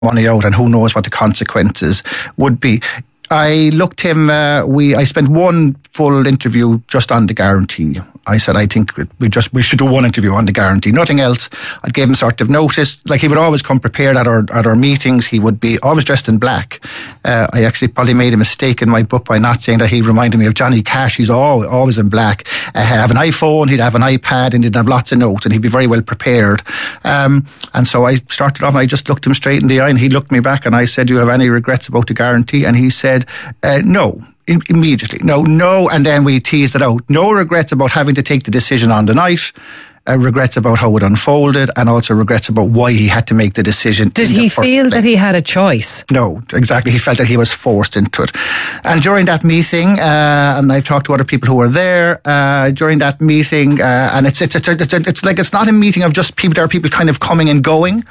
money out, and who knows what the consequences would be. I looked him, I spent one full interview just on the guarantee. I said, I think we should do one interview on the guarantee, nothing else. I gave him sort of notice. Like, he would always come prepared at our meetings. He would be always dressed in black. I actually probably made a mistake in my book by not saying that he reminded me of Johnny Cash. He's always in black. He'd have an iPhone, he'd have an iPad, and he'd have lots of notes, and he'd be very well prepared. And so I started off, and I just looked him straight in the eye, and he looked me back, and I said, do you have any regrets about the guarantee? And he said, no. Immediately. No, and then we teased it out. No regrets about having to take the decision on the night, regrets about how it unfolded, and also regrets about why he had to make the decision. Did he feel that he had a choice? No, exactly. He felt that he was forced into it. And during that meeting, and I've talked to other people who were there, during that meeting, and it's like, it's not a meeting of just people, there are people kind of coming and going.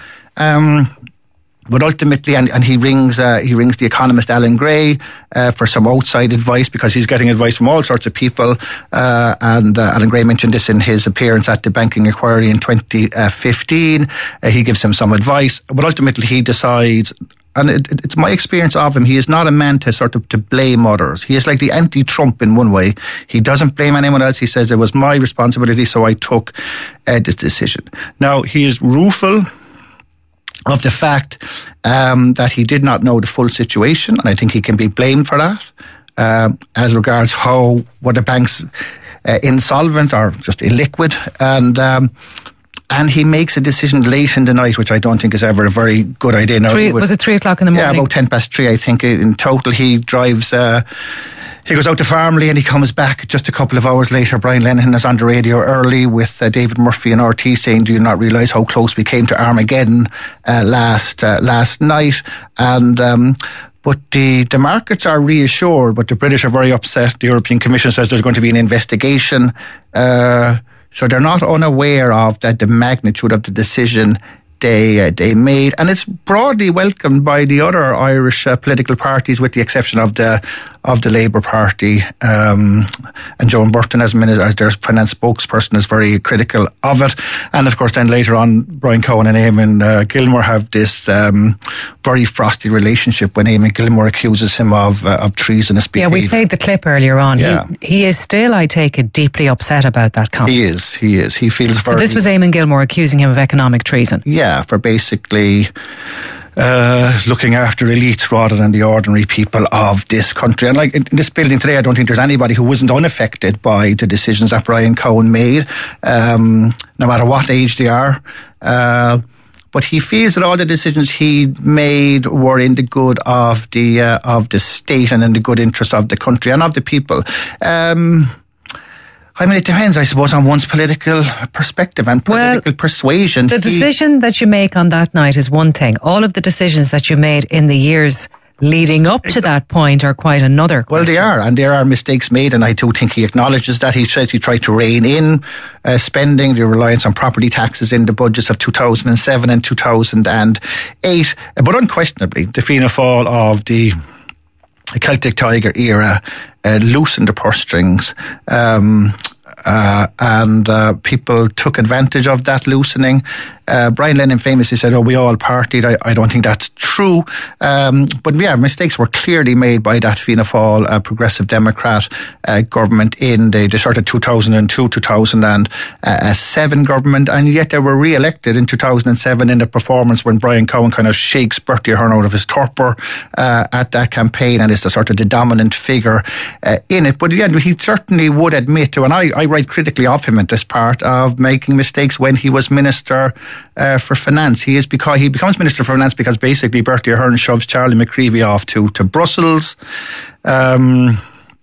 But ultimately, and he rings the economist Alan Gray for some outside advice, because he's getting advice from all sorts of people. And Alan Gray mentioned this in his appearance at the banking inquiry in 2015. He gives him some advice, but ultimately he decides. And it's my experience of him. He is not a man to blame others. He is like the anti-Trump in one way. He doesn't blame anyone else. He says it was my responsibility, so I took this decision. Now, he is rueful of the fact that he did not know the full situation, and I think he can be blamed for that, as regards were the banks insolvent or just illiquid, and he makes a decision late in the night, which I don't think is ever a very good idea. Now, was it 3 o'clock in the morning? Yeah, about 3:10, I think. In total, he drives. He goes out to Farmley and he comes back just a couple of hours later. Brian Lenihan is on the radio early with David Murphy and RT saying, do you not realise how close we came to Armageddon last night? And but the markets are reassured, but the British are very upset. The European Commission says there's going to be an investigation. So they're not unaware of the magnitude of the decision they made, and it's broadly welcomed by the other Irish political parties, with the exception of the Labour Party. And Joan Burton, as their finance spokesperson, is very critical of it. And of course, then later on, Brian Cohen and Eamon Gilmore have this very frosty relationship when Eamon Gilmore accuses him of treasonous behaviour. Yeah, we played the clip earlier on. Yeah. He is still, I take it, deeply upset about that comment. He is. He feels very... So this was Eamon Gilmore accusing him of economic treason? Yeah, for basically looking after elites rather than the ordinary people of this country. And like in this building today, I don't think there's anybody who wasn't unaffected by the decisions that Brian Cohen made, no matter what age they are. But he feels that all the decisions he made were in the good of the state and in the good interest of the country and of the people. I mean, it depends, I suppose, on one's political perspective and political persuasion. The decision that you make on that night is one thing. All of the decisions that you made in the years leading up to that point are quite another question. Well, they are, and there are mistakes made, and I do think he acknowledges that. He says he tried to rein in spending, the reliance on property taxes in the budgets of 2007 and 2008. But unquestionably, the Fianna Fáil of the Celtic Tiger era loosened the purse strings, and people took advantage of that loosening. Brian Lennon famously said, we all partied. I don't think that's true. But yeah, mistakes were clearly made by that Fianna Fáil Progressive Democrat government in the sort of 2002-2007 government, and yet they were re-elected in 2007 in the performance when Brian Cohen kind of shakes Bertie Ahern out of his torpor at that campaign and is the sort of the dominant figure in it. But yeah, he certainly would admit to, and I write critically of him at this part, of making mistakes when he was Minister for Finance. He becomes Minister for Finance because basically Bertie Ahern shoves Charlie McCreevy off to Brussels, and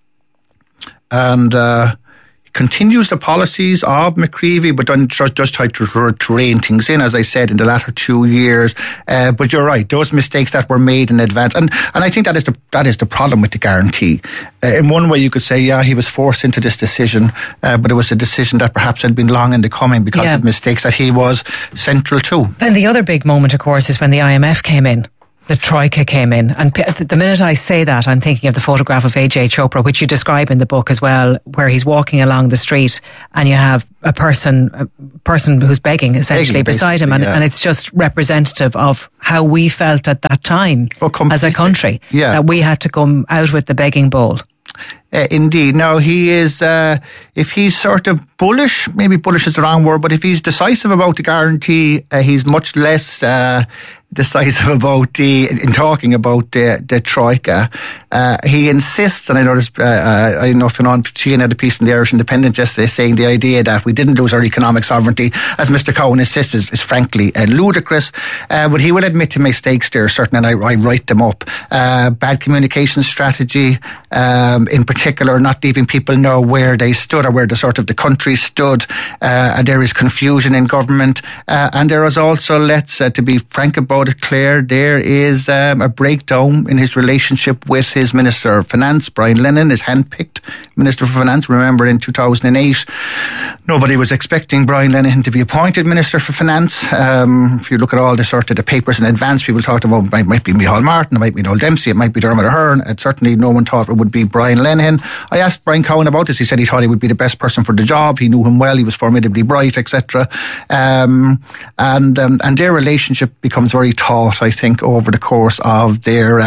continues the policies of McCreevy, but then just tried to rein things in, as I said, in the latter 2 years. But you're right, those mistakes that were made in advance, and I think that is the problem with the guarantee. In one way, you could say, yeah, he was forced into this decision, but it was a decision that perhaps had been long in the coming because of mistakes that he was central to. Then the other big moment, of course, is when the IMF came in. the Troika came in. And the minute I say that, I'm thinking of the photograph of AJ Chopra, which you describe in the book as well, where he's walking along the street and you have a person who's begging essentially beside him. And it's just representative of how we felt at that time as a country, that we had to come out with the begging bowl. Indeed. Now, he is, if he's sort of bullish, maybe bullish is the wrong word, but if he's decisive about the guarantee, he's much less decisive about in talking about the Troika. He insists, and I noticed, I don't know if Sheehan had a piece in the Irish Independent yesterday saying the idea that we didn't lose our economic sovereignty, as Mr. Cowen insists, is frankly ludicrous. But he will admit to mistakes there, certainly, and I write them up. Bad communication strategy, in particular, not leaving people know where they stood or where the country stood. There is confusion in government, and there is also, to be frank about it, Claire, there is a breakdown in his relationship with his Minister of Finance. Brian Lennon is handpicked Minister for Finance. Remember, in 2008, nobody was expecting Brian Lennon to be appointed Minister for Finance. If you look at all the papers in advance, people talked about it might be Micheál Martin, it might be Noel Dempsey, it might be Dermot Ahern. And certainly no one thought it would be Brian Lenihan. I asked Brian Cowen about this. He said he thought he would be the best person for the job. He knew him well. He was formidably bright, etc. And their relationship becomes very taut, I think, over the course of their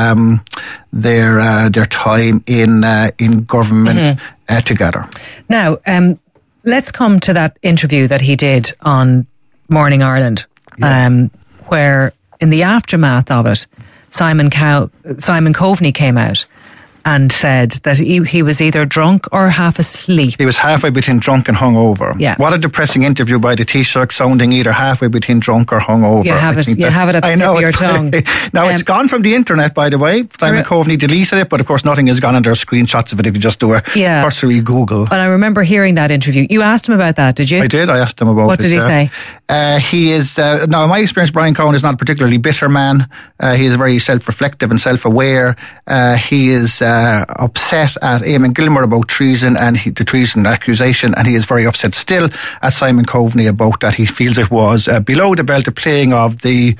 time in government together. Now, let's come to that interview that he did on Morning Ireland, where in the aftermath of it, Simon Coveney came out and said that he was either drunk or half asleep. He was halfway between drunk and hungover. Yeah. What a depressing interview by the Taoiseach, sounding either halfway between drunk or hungover. You have it at the tip of your tongue. Now, it's gone from the internet, by the way. Simon Coveney deleted it, but of course nothing has gone, and there are screenshots of it if you just do a cursory Google. And I remember hearing that interview. You asked him about that, did you? I did. I asked him about it. What did he say? He is, now in my experience, Brian Cowen is not a particularly bitter man. He is very self-reflective and self-aware. He is upset at Eamon Gilmore about treason and the treason accusation, and he is very upset still at Simon Coveney about that. He feels it was below the belt, the playing of the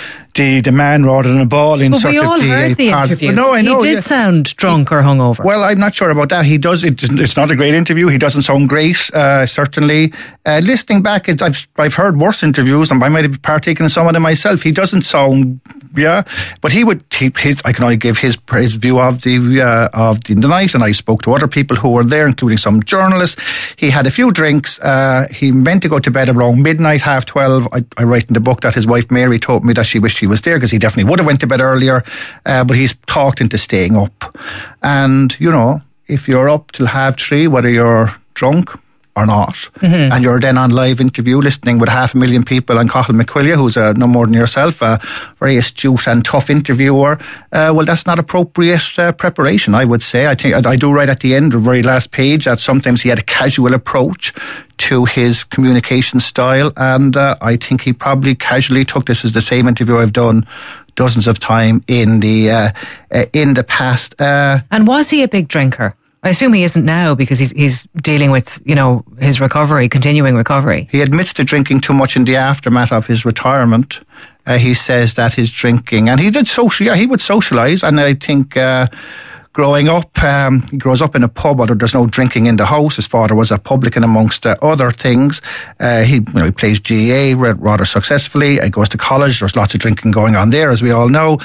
man rather than a ball in sort of we all heard the interview. No, I know. He did sound drunk or hungover. Well, I'm not sure about that. He does. It's not a great interview. He doesn't sound great, certainly. Listening back, I've heard worse interviews, and I might have partaken in some of them myself. He doesn't sound, but he would. I can only give his view of the night, and I spoke to other people who were there, including some journalists. He had a few drinks. He meant to go to bed around midnight, 12:30. I write in the book that his wife Mary told me that she wished he was there because he definitely would have went to bed earlier, but he's talked into staying up. And if you're up till 3:30, whether you're drunk or not, and you're then on live interview listening with 500,000 people and Cathal McQuillia, who's no more than yourself, a very astute and tough interviewer, well, that's not appropriate preparation, I would say. I think I do write at the end, the very last page, that sometimes he had a casual approach to his communication style, and I think he probably casually took this as the same interview I've done dozens of times in the past. And was he a big drinker? I assume he isn't now because he's dealing with, his recovery, continuing recovery. He admits to drinking too much in the aftermath of his retirement. He says that his drinking, and he did he would socialise, and I think growing up, he grows up in a pub, although there's no drinking in the house. His father was a publican amongst other things. He plays GAA rather successfully. He goes to college. There's lots of drinking going on there, as we all know.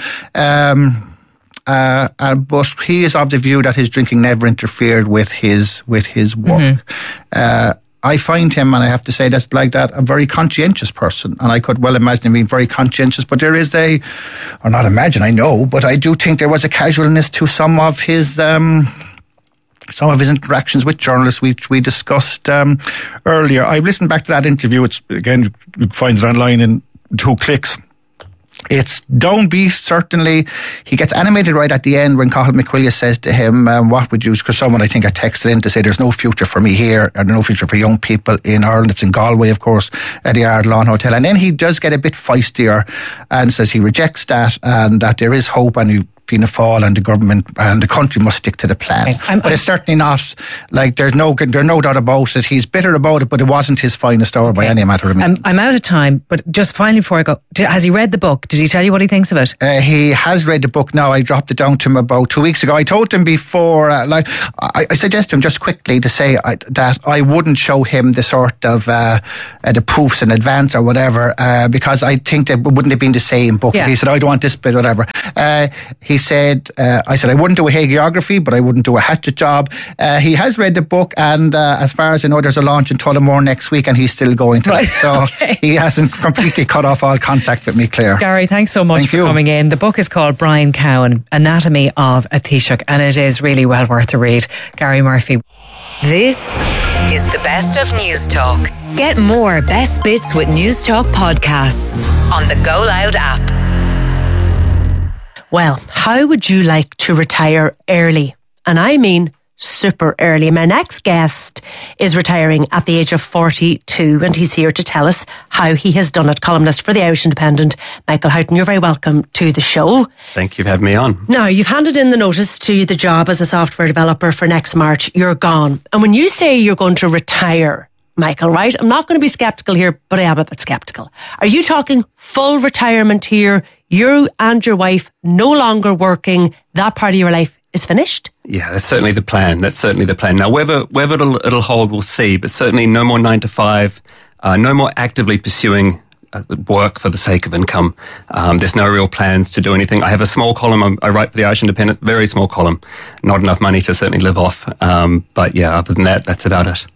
But he is of the view that his drinking never interfered with his work. I find him, and I have to say that's like that, a very conscientious person, and I could well imagine him being very conscientious, but there is I know, but I do think there was a casualness to some of his interactions with journalists, which we discussed earlier. I've listened back to that interview. It's, again, you can find it online in 2 clicks. It's downbeat, certainly. He gets animated right at the end when Cathal McQuillia says to him, what would you, because someone I think had texted in to say there's no future for me here, or no future for young people in Ireland. It's in Galway, of course, at the Ardlawn Hotel. And then he does get a bit feistier and says he rejects that and that there is hope, and he Fianna Fáil and the government and the country must stick to the plan. Okay. But it's certainly not, like, there's no doubt about it. He's bitter about it, but it wasn't his finest hour by any matter of means. I'm out of time, but just finally before I go, has he read the book? Did he tell you what he thinks of it? He has read the book now. I dropped it down to him about 2 weeks ago. I told him before, I suggested him just quickly to say that I wouldn't show him the sort of the proofs in advance or whatever, because I think that wouldn't have been the same book. Yeah. He said, I don't want this bit, whatever. He said, I said, I wouldn't do a hagiography, but I wouldn't do a hatchet job. He has read the book, and as far as I know, there's a launch in Tullamore next week, and he's still going to Right. it. So Okay. he hasn't completely cut off all contact with me, Claire. Gary, thanks so much Thank for you. coming in. The book is called Brian Cowan, Anatomy of a Taoiseach, and it is really well worth a read. Gary Murphy. This is the Best of News Talk. Get more Best Bits with News Talk podcasts on the Go Loud app. Well, how would you like to retire early? And I mean super early. My next guest is retiring at the age of 42, and he's here to tell us how he has done it. Columnist for the Irish Independent, Michael Houghton, you're very welcome to the show. Thank you for having me on. Now, you've handed in the notice to the job as a software developer for next March. You're gone. And when you say you're going to retire, Michael, right? I'm not going to be sceptical here, but I am a bit sceptical. Are you talking full retirement here? You and your wife no longer working, that part of your life is finished? Yeah, that's certainly the plan. Now, whether it'll hold, we'll see. But certainly, no more 9 to 5. No more actively pursuing work for the sake of income. There's no real plans to do anything. I have a small column. I write for the Irish Independent, very small column. Not enough money to certainly live off. But yeah, other than that, that's about it.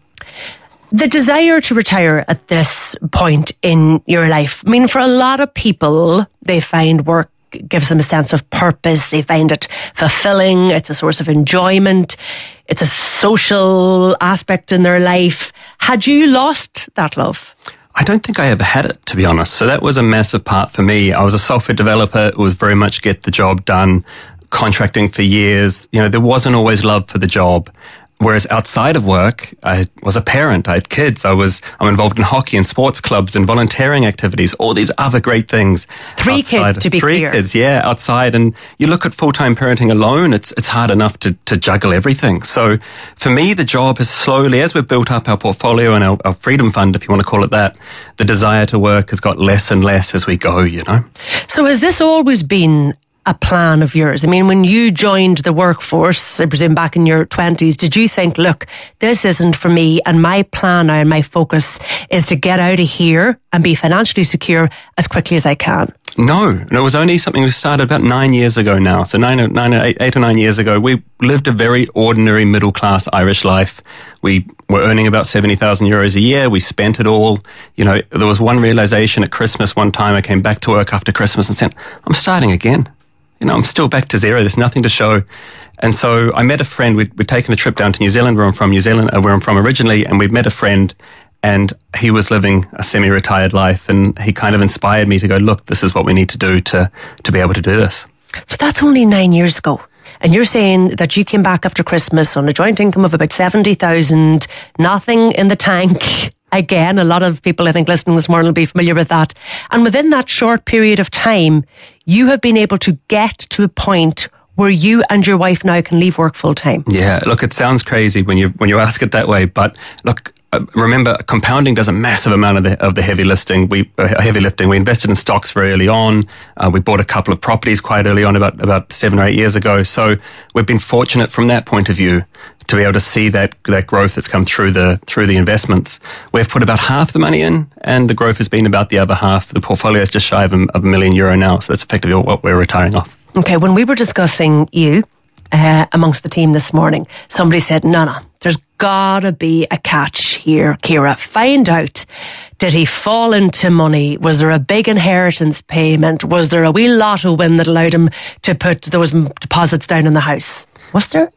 The desire to retire at this point in your life, I mean, for a lot of people, they find work gives them a sense of purpose. They find it fulfilling. It's a source of enjoyment. It's a social aspect in their life. Had you lost that love? I don't think I ever had it, to be honest. So that was a massive part for me. I was a software developer. It was very much get the job done, contracting for years. You know, there wasn't always love for the job. Whereas outside of work, I was a parent, I had kids, I'm involved in hockey and sports clubs and volunteering activities, all these other great things. Three kids, to be clear. 3 kids, yeah, outside. And you look at full-time parenting alone, it's hard enough to juggle everything. So for me, the job has slowly, as we've built up our portfolio and our freedom fund, if you want to call it that, the desire to work has got less and less as we go, you know. So has this always been a plan of yours? I mean, when you joined the workforce, I presume back in your 20s, did you think, look, this isn't for me, and my plan and my focus is to get out of here and be financially secure as quickly as I can? No, it was only something we started about 9 years ago now. So 8 or 9 years ago, we lived a very ordinary middle-class Irish life. We were earning about 70,000 euros a year. We spent it all. You know, there was one realization at Christmas one time. I came back to work after Christmas and said, I'm starting again. You know, I'm still back to zero. There's nothing to show. And so I met a friend. We'd taken a trip down to New Zealand, where I'm from originally, and we'd met a friend, and he was living a semi-retired life, and he kind of inspired me to go, look, this is what we need to do to be able to do this. So that's only 9 years ago. And you're saying that you came back after Christmas on a joint income of about 70,000, nothing in the tank. Again, a lot of people, I think, listening this morning will be familiar with that. And within that short period of time, you have been able to get to a point where you and your wife now can leave work full time. Yeah, look, it sounds crazy when you ask it that way, but look, remember, compounding does a massive amount of the heavy lifting. We invested in stocks very early on. We bought a couple of properties quite early on, about 7 or 8 years ago. So we've been fortunate from that point of view to be able to see that growth that's come through the investments. We've put about half the money in, and the growth has been about the other half. The portfolio is just shy of €1 million now, so that's effectively what we're retiring off. Okay, when we were discussing you amongst the team this morning, somebody said, no, there's gotta be a catch here, Ciara. Find out, did he fall into money? Was there a big inheritance payment? Was there a wee lotto win that allowed him to put those deposits down in the house? Was there?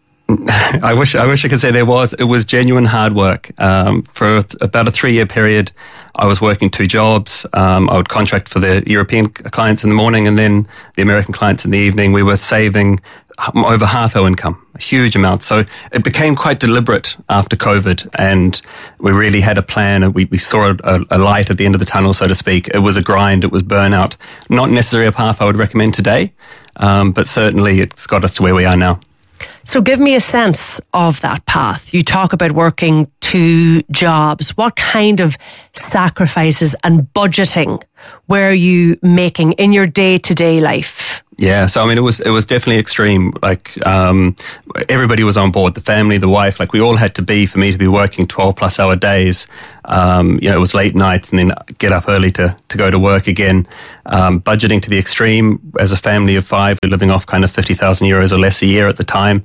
I wish I could say there was. It was genuine hard work. For about a 3-year period, I was working 2 jobs. I would contract for the European clients in the morning and then the American clients in the evening. We were saving over half our income, a huge amount. So it became quite deliberate after COVID, and we really had a plan, and we saw a light at the end of the tunnel, so to speak. It was a grind, it was burnout. Not necessarily a path I would recommend today, but certainly it's got us to where we are now. So give me a sense of that path. You talk about working 2 jobs. What kind of sacrifices and budgeting were you making in your day-to-day life? Yeah, so I mean, it was definitely extreme. Like, everybody was on board, the family, the wife, like we all had to be, for me to be working 12+ hour days. It was late nights and then get up early to go to work again. Budgeting to the extreme. As a family of 5, we're living off kind of 50,000 euros or less a year at the time.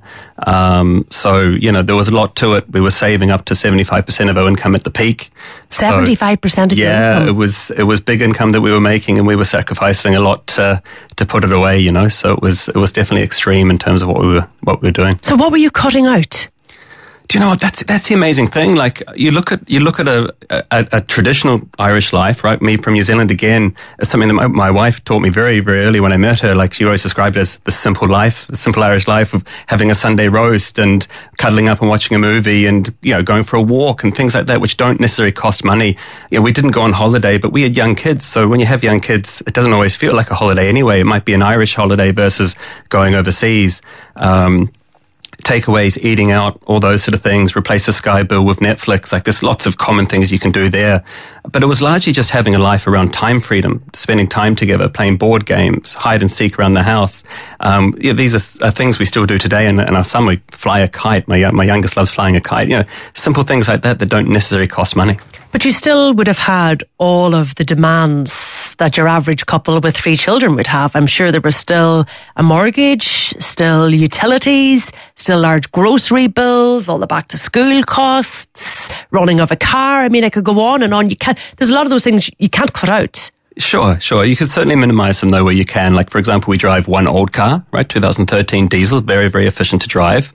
So there was a lot to it. We were saving up to 75% of our income at the peak. 75% of your income? Yeah, it was big income that we were making, and we were sacrificing a lot to put it away, So it was definitely extreme in terms of what we were doing. So what were you cutting out? Do you know what? That's the amazing thing. Like, you look at a traditional Irish life, right? Me from New Zealand again, is something that my wife taught me very, very early when I met her. Like, she always described it as the simple life, the simple Irish life of having a Sunday roast and cuddling up and watching a movie and, going for a walk and things like that, which don't necessarily cost money. We didn't go on holiday, but we had young kids. So when you have young kids, it doesn't always feel like a holiday anyway. It might be an Irish holiday versus going overseas. Takeaways, eating out, all those sort of things, replace the Sky bill with Netflix. Like, there's lots of common things you can do there. But it was largely just having a life around time freedom, spending time together, playing board games, hide and seek around the house. These are things we still do today. And our son, we fly a kite. My youngest loves flying a kite. Simple things like that don't necessarily cost money. But you still would have had all of the demands that your average couple with 3 children would have. I'm sure there was still a mortgage, still utilities, still large grocery bills, all the back to school costs, running of a car. I mean, I could go on and on. There's a lot of those things you can't cut out. Sure. You can certainly minimize them though where you can. Like, for example, we drive one old car, right? 2013 diesel, very, very efficient to drive.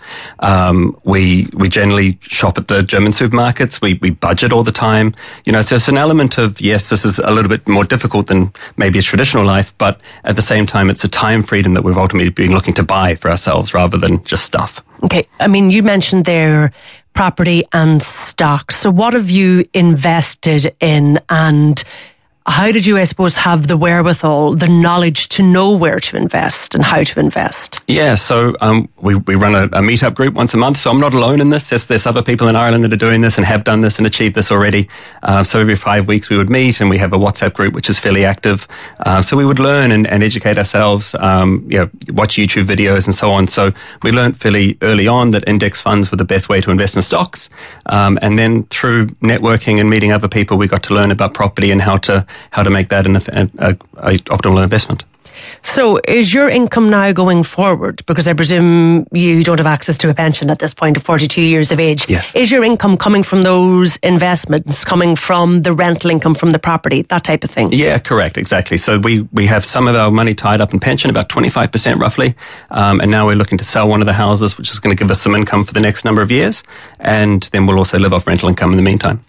We generally shop at the German supermarkets. We budget all the time. So it's an element of, yes, this is a little bit more difficult than maybe a traditional life, but at the same time, it's a time freedom that we've ultimately been looking to buy for ourselves rather than just stuff. Okay. I mean, you mentioned there property and stock. So what have you invested in, and how did you, I suppose, have the wherewithal, the knowledge to know where to invest and how to invest? Yeah, so we run a meetup group once a month, so I'm not alone in this. There's other people in Ireland that are doing this and have done this and achieved this already. So every 5 weeks we would meet, and we have a WhatsApp group which is fairly active. So we would learn and educate ourselves, watch YouTube videos and so on. So we learned fairly early on that index funds were the best way to invest in stocks. And then through networking and meeting other people, we got to learn about property and how to make that an optimal investment. So is your income now going forward? Because I presume you don't have access to a pension at this point of 42 years of age. Yes. Is your income coming from those investments, coming from the rental income from the property, that type of thing? Yeah, correct, exactly. So we have some of our money tied up in pension, about 25% roughly, and now we're looking to sell one of the houses, which is going to give us some income for the next number of years, and then we'll also live off rental income in the meantime.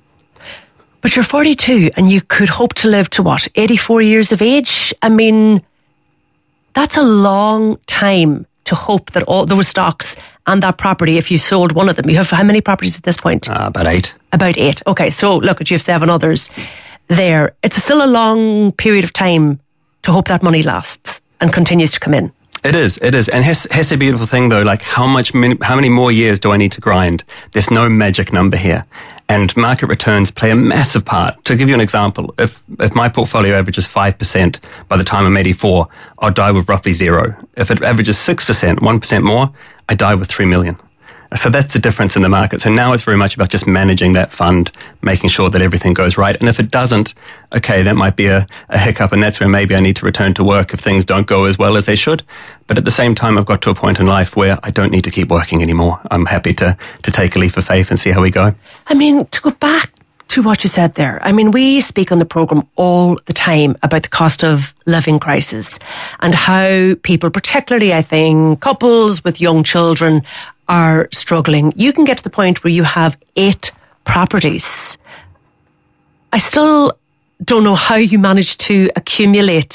But you're 42 and you could hope to live to 84 years of age? I mean, that's a long time to hope that all those stocks and that property, if you sold one of them, you have how many properties at this point? About 8. About 8. Okay, so look, you have 7 others there. It's still a long period of time to hope that money lasts and continues to come in. It is. And here's a beautiful thing though, like how many more years do I need to grind? There's no magic number here. And market returns play a massive part. To give you an example, if my portfolio averages 5% by the time I'm 84, I'll die with roughly 0. If it averages 6%, 1% more, I die with 3 million. So that's the difference in the market. So now it's very much about just managing that fund, making sure that everything goes right. And if it doesn't, okay, that might be a hiccup, and that's where maybe I need to return to work if things don't go as well as they should. But at the same time, I've got to a point in life where I don't need to keep working anymore. I'm happy to take a leap of faith and see how we go. I mean, to go back to what you said there, I mean, we speak on the programme all the time about the cost of living crisis and how people, particularly I think couples with young children, are struggling. You can get to the point where you have 8 properties. I still don't know how you managed to accumulate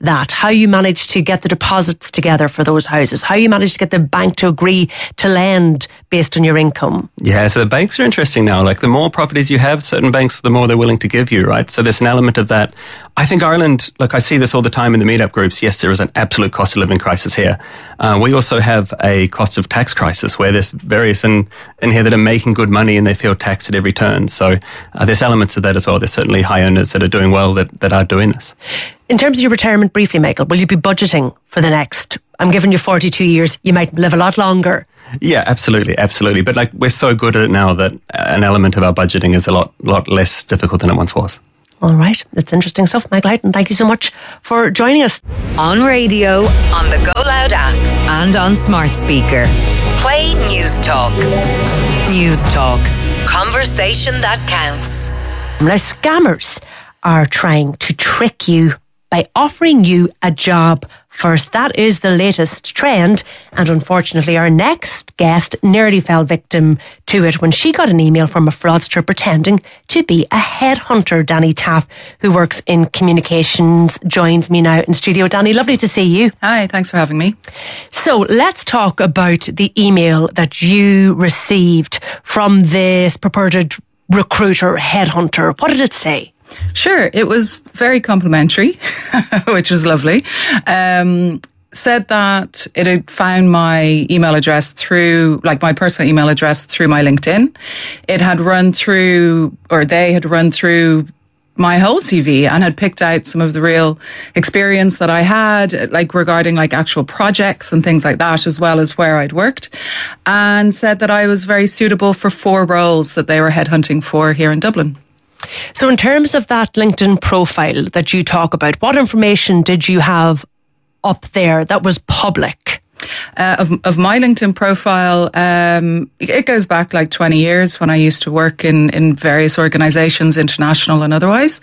that, how you managed to get the deposits together for those houses, how you managed to get the bank to agree to lend based on your income. Yeah, so the banks are interesting now. Like, the more properties you have, certain banks, the more they're willing to give you, right? So there's an element of that. I think Ireland, look, I see this all the time in the meetup groups. Yes, there is an absolute cost of living crisis here. We also have a cost of tax crisis where there's various in here that are making good money and they feel taxed at every turn. So there's elements of that as well. There's certainly high earners that are doing well that are doing this. In terms of your retirement, briefly, Michael, will you be budgeting for the next, I'm giving you 42 years, you might live a lot longer. Yeah, absolutely. But like, we're so good at it now that an element of our budgeting is a lot less difficult than it once was. All right, that's interesting stuff. Michael Houghton, thank you so much for joining us. On radio, on the Go Loud app, and on smart speaker. Play News Talk. News Talk. Conversation that counts. Now, scammers are trying to trick you by offering you a job first. That is the latest trend, and unfortunately our next guest nearly fell victim to it when she got an email from a fraudster pretending to be a headhunter. Danny Taff, who works in communications, joins me now in studio. Danny, lovely to see you. Hi, thanks for having me. So let's talk about the email that you received from this purported recruiter, headhunter. What did it say? Sure, it was very complimentary, which was lovely. Said that it had found my email address through, like my personal email address through my LinkedIn. It had run through, or they had run through my whole CV and had picked out some of the real experience that I had, like regarding like actual projects and things like that, as well as where I'd worked, and said that I was very suitable for 4 roles that they were headhunting for here in Dublin. So in terms of that LinkedIn profile that you talk about, what information did you have up there that was public? Of my LinkedIn profile, it goes back like 20 years when I used to work in various organisations, international and otherwise,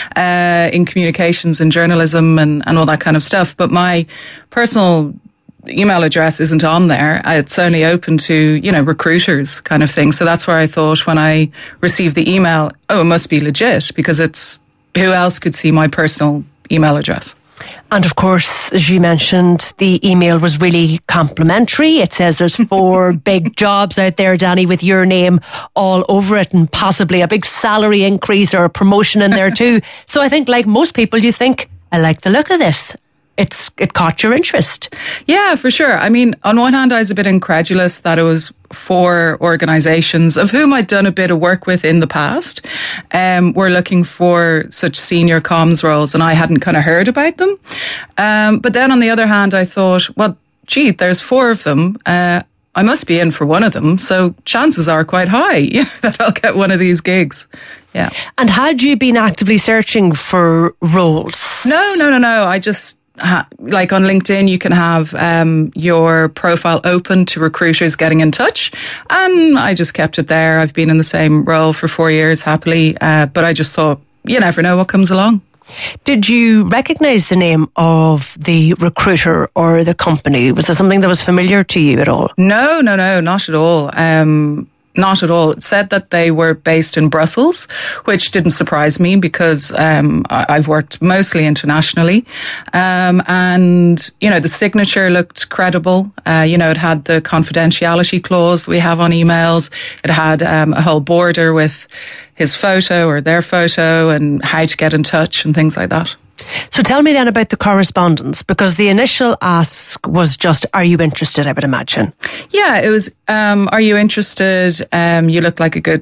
in communications and journalism and all that kind of stuff. But my personal email address isn't on there. It's only open to, recruiters kind of thing. So that's where I thought when I received the email, it must be legit, because it's, who else could see my personal email address? And of course, as you mentioned, the email was really complimentary. It says there's 4 big jobs out there, Danny, with your name all over it, and possibly a big salary increase or a promotion in there too. So I think, like most people, you think, I like the look of this. It caught your interest. Yeah, for sure. I mean, on one hand, I was a bit incredulous that it was 4 organisations of whom I'd done a bit of work with in the past, were looking for such senior comms roles, and I hadn't kind of heard about them. But then on the other hand, I thought, well, gee, there's 4 of them. I must be in for one of them, so chances are quite high that I'll get one of these gigs. Yeah. And had you been actively searching for roles? No. I just, like on LinkedIn, you can have your profile open to recruiters getting in touch, and I just kept it there. I've been in the same role for 4 years happily, but I just thought, you never know what comes along. Did you recognise the name of the recruiter or the company? Was there something that was familiar to you at all? No, not at all. Not at all. It said that they were based in Brussels, which didn't surprise me because I've worked mostly internationally. And, the signature looked credible. It had the confidentiality clause we have on emails. It had a whole border with his photo or their photo and how to get in touch and things like that. So tell me then about the correspondence, because the initial ask was just, are you interested, I would imagine? Yeah, it was, are you interested? You look like a good,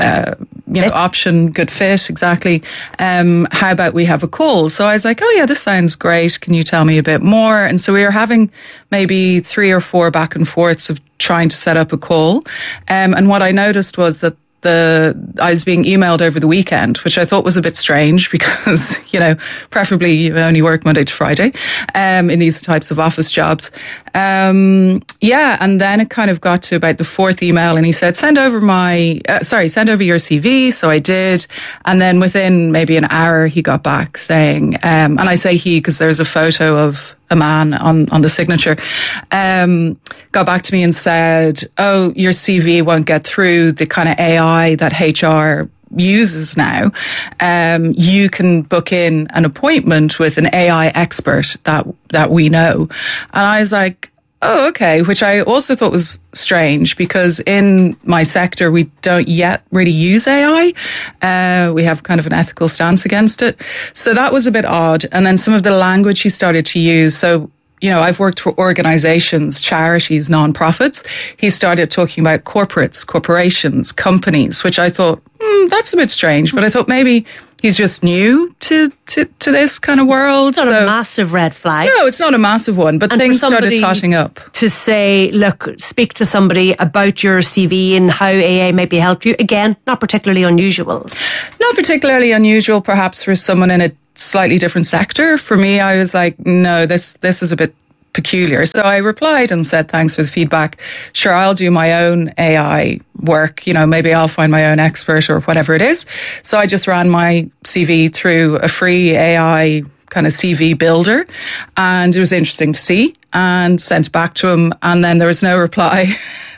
option, good fit, exactly. How about we have a call? So I was like, oh yeah, this sounds great. Can you tell me a bit more? And so we were having maybe 3 or 4 back and forths of trying to set up a call. And what I noticed was that I was being emailed over the weekend, which I thought was a bit strange because, preferably you only work Monday to Friday, in these types of office jobs. And then it kind of got to about the 4th email and he said, send over your CV. So I did. And then within maybe an hour, he got back saying, and I say he because there's a photo of a man on the signature, got back to me and said, oh, your CV won't get through the kind of AI that HR uses now, you can book in an appointment with an AI expert that we know. And I was like, oh, okay, which I also thought was strange because in my sector, we don't yet really use AI. We have kind of an ethical stance against it. So that was a bit odd. And then some of the language he started to use. So, you know, I've worked for organizations, charities, non-profits. He started talking about corporates, corporations, companies, which I thought, that's a bit strange. But I thought maybe he's just new to this kind of world. It's not a massive red flag. No, it's not a massive one, but things started totting up. To say, look, speak to somebody about your CV and how AA maybe helped you. Again, not particularly unusual. Not particularly unusual, perhaps, for someone in a slightly different sector. For me, I was like, no, this is a bit peculiar. So I replied and said, thanks for the feedback. Sure, I'll do my own AI work. You know, maybe I'll find my own expert or whatever it is. So I just ran my CV through a free AI kind of CV builder, and it was interesting to see, and sent it back to him. And then there was no reply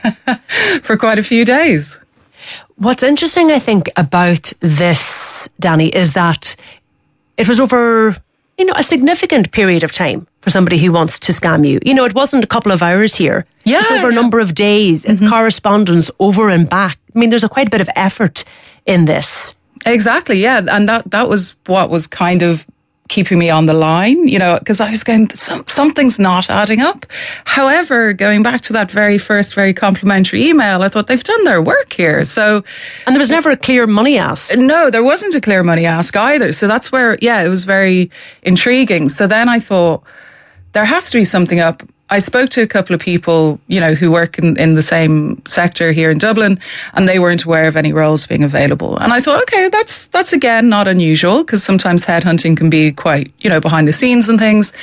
for quite a few days. What's interesting, I think, about this, Danny, is that it was over, you know, a significant period of time for somebody who wants to scam you. You know, it wasn't a couple of hours here. Yeah. It's over a number of days. It's correspondence over and back. I mean, there's quite a bit of effort in this. Exactly, yeah. And that was what was kind of keeping me on the line, you know, because I was going, something's not adding up. However, going back to that very first, very complimentary email, I thought they've done their work here. So, and there was never a clear money ask. No, there wasn't a clear money ask either. So that's where, yeah, it was very intriguing. So then I thought there has to be something up. I spoke to a couple of people, you know, who work in the same sector here in Dublin, and they weren't aware of any roles being available. And I thought, okay, that's again not unusual, because sometimes headhunting can be quite, you know, behind the scenes and things.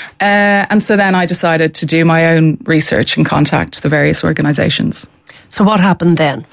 And so then I decided to do my own research and contact the various organisations. So what happened then?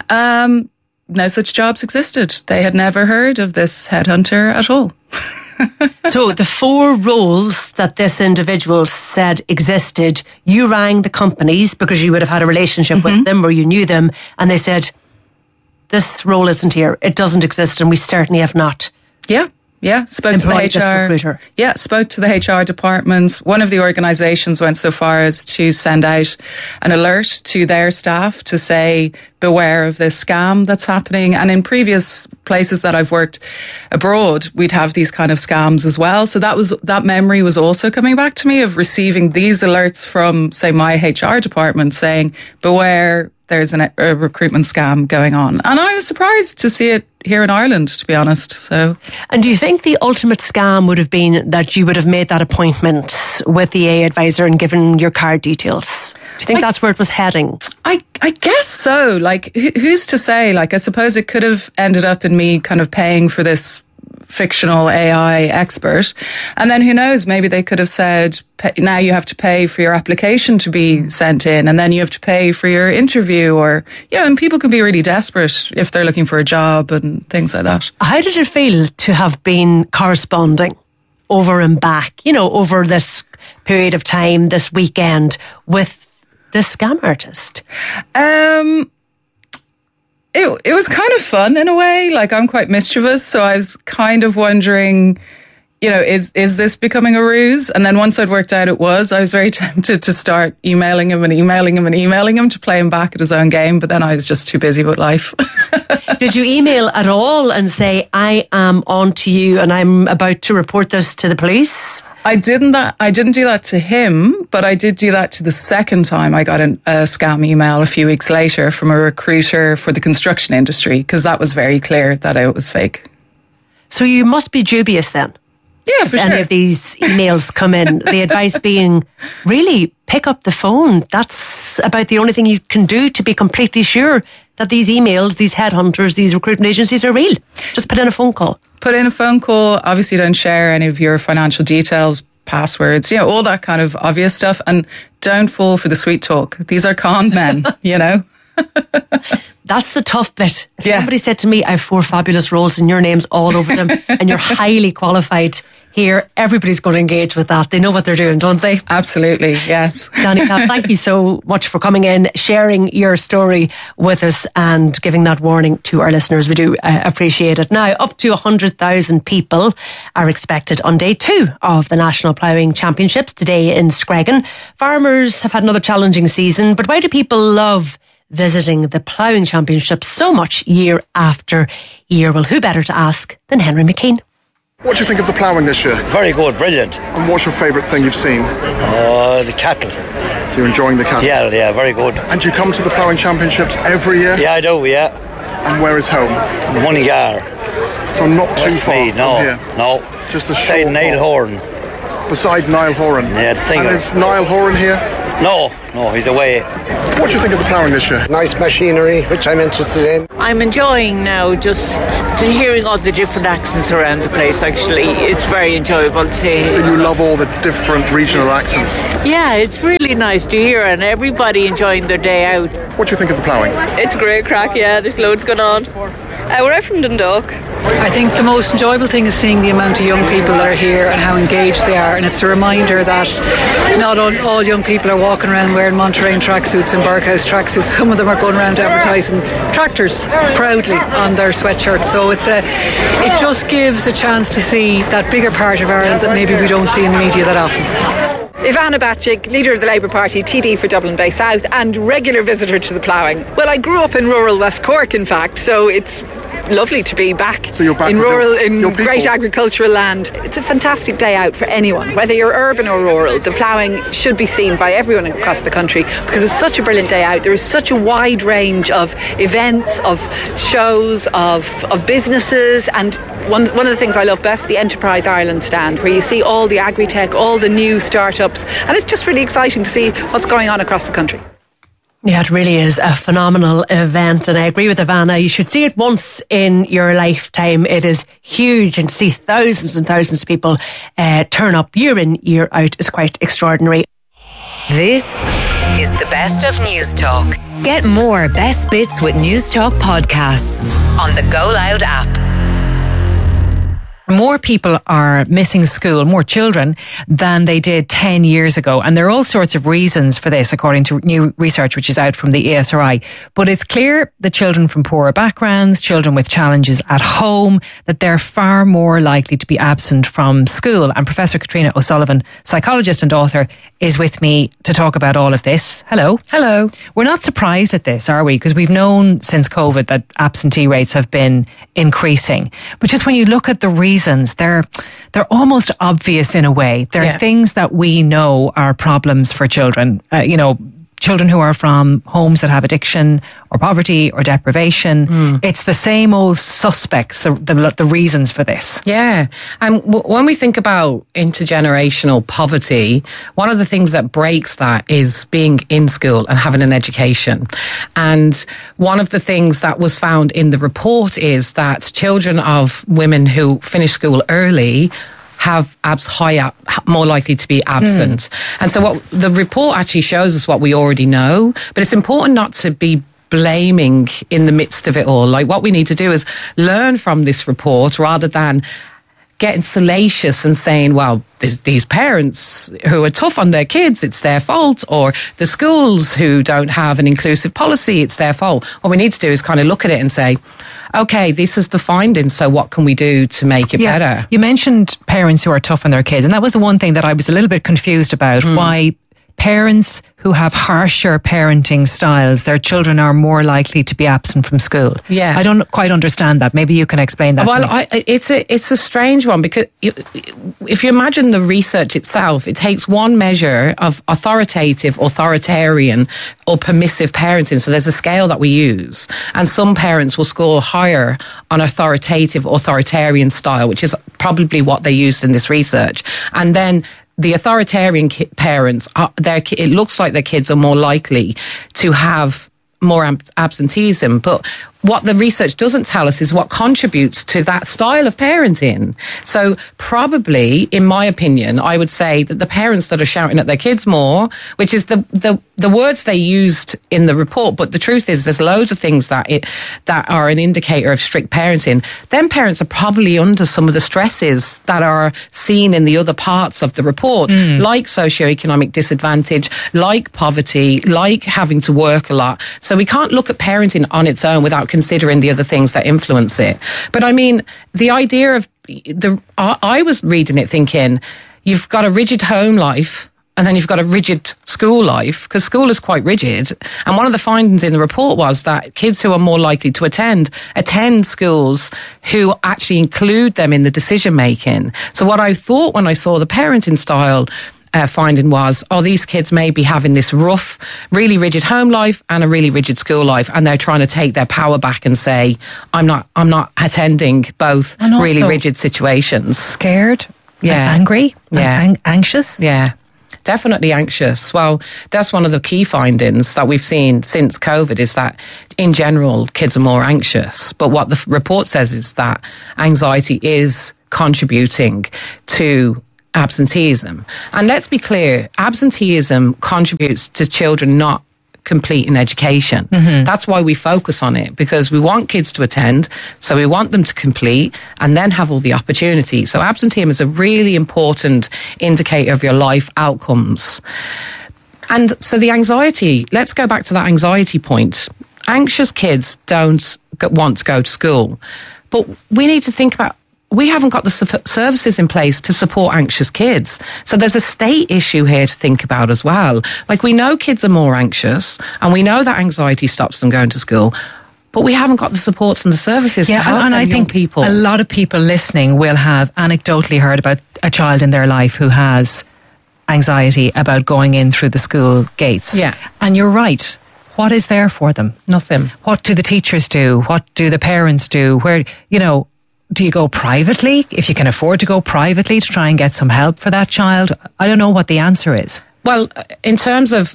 No such jobs existed. They had never heard of this headhunter at all. So the 4 roles that this individual said existed, you rang the companies because you would have had a relationship with them or you knew them, and they said, this role isn't here, it doesn't exist, and we certainly have not. Yeah, spoke to the HR. Recruiter. Yeah, spoke to the HR departments. One of the organisations went so far as to send out an alert to their staff to say, beware of this scam that's happening. And in previous places that I've worked abroad, we'd have these kind of scams as well. So that memory was also coming back to me of receiving these alerts from, say, my HR department saying, beware, there's a recruitment scam going on. And I was surprised to see it here in Ireland, to be honest. So, and do you think the ultimate scam would have been that you would have made that appointment with the AA advisor and given your card details? Do you think that's where it was heading? I guess so. Like, who's to say? Like, I suppose it could have ended up in me kind of paying for this fictional AI expert. And then who knows, maybe they could have said, now you have to pay for your application to be sent in, and then you have to pay for your interview, or, you know, and people can be really desperate if they're looking for a job and things like that. How did it feel to have been corresponding over and back, you know, over this period of time, this weekend, with this scam artist? It was kind of fun in a way. Like, I'm quite mischievous, so I was kind of wondering, you know, is this becoming a ruse? And then once I'd worked out it was, I was very tempted to start emailing him to play him back at his own game. But then I was just too busy with life. Did you email at all and say, I am on to you and I'm about to report this to the police? I didn't do that to him, but I did do that to the second time I got a scam email a few weeks later from a recruiter for the construction industry, because that was very clear that it was fake. So you must be dubious then. Yeah, for sure. Any of these emails come in, the advice being, really, pick up the phone. That's about the only thing you can do to be completely sure that these emails, these headhunters, these recruitment agencies are real. Just put in a phone call. Put in a phone call. Obviously, don't share any of your financial details, passwords, you know, all that kind of obvious stuff. And don't fall for the sweet talk. These are con men, you know. That's the tough bit. If somebody said to me, I have 4 fabulous roles and your name's all over them and you're highly qualified, here, everybody's going to engage with that. They know what they're doing, don't they? Absolutely, yes. Danica, thank you so much for coming in, sharing your story with us and giving that warning to our listeners. We do appreciate it. Now, up to 100,000 people are expected on day 2 of the National Ploughing Championships today in Screggan. Farmers have had another challenging season, but why do people love visiting the Ploughing Championships so much year after year? Well, who better to ask than Henry McKean? What do you think of the ploughing this year? Very good, brilliant. And what's your favourite thing you've seen? The cattle. So you're enjoying the cattle? Yeah, very good. And do you come to the Ploughing Championships every year? Yeah, I do, yeah. And where is home? Moneygall. So not too far Westmeath, from here? No. Just a short Beside Niall Horan. Beside Niall Horan? Yeah, the singer. And is Niall Horan here? No, he's away. What do you think of the ploughing this year? Nice machinery, which I'm interested in. I'm enjoying now just hearing all the different accents around the place, actually. It's very enjoyable to hear. So you love all the different regional accents? Yeah, it's really nice to hear, and everybody enjoying their day out. What do you think of the ploughing? It's great crack, yeah, there's loads going on. We're out from Dundalk. I think the most enjoyable thing is seeing the amount of young people that are here and how engaged they are, and it's a reminder that not all young people are walking around wearing Monterain tracksuits and Burkhouse tracksuits. Some of them are going around advertising tractors proudly on their sweatshirts, so it just gives a chance to see that bigger part of Ireland that maybe we don't see in the media that often. Ivana Bacik, leader of the Labour Party, TD for Dublin Bay South and regular visitor to the ploughing. Well, I grew up in rural West Cork, in fact, so it's lovely to be back, in great agricultural land. It's a fantastic day out for anyone, whether you're urban or rural. The ploughing should be seen by everyone across the country because it's such a brilliant day out. There is such a wide range of events, of shows, of businesses, and one of the things I love best, the Enterprise Ireland stand, where you see all the agri-tech, all the new startups, and it's just really exciting to see what's going on across the country. Yeah, it really is a phenomenal event, and I agree with Ivana. You should see it once in your lifetime. It is huge, and to see thousands and thousands of people turn up year in, year out is quite extraordinary. This is the best of News Talk. Get more best bits with News Talk podcasts on the Go Loud app. More people are missing school, more children, than they did 10 years ago. And there are all sorts of reasons for this, according to new research which is out from the ESRI. But it's clear that children from poorer backgrounds, children with challenges at home, that they're far more likely to be absent from school. And Professor Katrina O'Sullivan, psychologist and author, is with me to talk about all of this. Hello. Hello. We're not surprised at this, are we? Because we've known since COVID that absentee rates have been increasing. But just when you look at the reasons, they're almost obvious in a way. They're things that we know are problems for children. Children who are from homes that have addiction or poverty or deprivation. It's the same old suspects, the reasons for this. Yeah. And when we think about intergenerational poverty, one of the things that breaks that is being in school and having an education. And one of the things that was found in the report is that children of women who finish school early have more likely to be absent. And so what the report actually shows us what we already know, but it's important not to be blaming in the midst of it all. Like, what we need to do is learn from this report rather than getting salacious and saying, well, these parents who are tough on their kids, it's their fault, or the schools who don't have an inclusive policy, it's their fault. What we need to do is kind of look at it and say, okay, this is the finding, so what can we do to make it better? You mentioned parents who are tough on their kids, and that was the one thing that I was a little bit confused about, why parents who have harsher parenting styles, their children are more likely to be absent from school. Yeah. I don't quite understand that. Maybe you can explain that to me. It's a strange one, because if you imagine the research itself, it takes one measure of authoritative, authoritarian or permissive parenting. So there's a scale that we use, and some parents will score higher on authoritative, authoritarian style, which is probably what they used in this research. And then the authoritarian parents, it looks like their kids are more likely to have more absenteeism. But what the research doesn't tell us is what contributes to that style of parenting. So probably, in my opinion, I would say that the parents that are shouting at their kids more, which is the words they used in the report, but the truth is there's loads of things that are an indicator of strict parenting. Then parents are probably under some of the stresses that are seen in the other parts of the report, like socioeconomic disadvantage, like poverty, like having to work a lot. So we can't look at parenting on its own without considering the other things that influence it. But I mean, the idea of I was reading it thinking, you've got a rigid home life and then you've got a rigid school life, because school is quite rigid. And one of the findings in the report was that kids who are more likely to attend schools who actually include them in the decision making. So what I thought when I saw the parenting style finding was, these kids may be having this rough, really rigid home life and a really rigid school life, and they're trying to take their power back and say, I'm not attending both really rigid situations. Scared, yeah, angry, anxious, yeah. Definitely anxious. Well, that's one of the key findings that we've seen since COVID, is that in general, kids are more anxious. But what the report says is that anxiety is contributing to absenteeism. And let's be clear, absenteeism contributes to children not completing education. That's why we focus on it, because we want kids to attend, so we want them to complete and then have all the opportunities. So absenteeism is a really important indicator of your life outcomes. And so the anxiety, let's go back to that anxiety point. Anxious kids don't want to go to school, but we need to think about, we haven't got the services in place to support anxious kids. So there's a state issue here to think about as well. Like, we know kids are more anxious and we know that anxiety stops them going to school, but we haven't got the supports and the services to help and I think people. A lot of people listening will have anecdotally heard about a child in their life who has anxiety about going in through the school gates. Yeah. And you're right. What is there for them? Nothing. What do the teachers do? What do the parents do? Where, do you go privately, if you can afford to go privately, to try and get some help for that child? I don't know what the answer is. Well, in terms of,